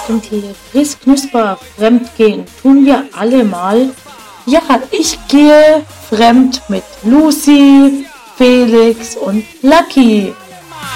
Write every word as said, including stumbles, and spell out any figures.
Gentiere, Chris Knusper, fremdgehen tun wir alle mal. Ja, ich gehe fremd mit Lucy, Felix und Lucky.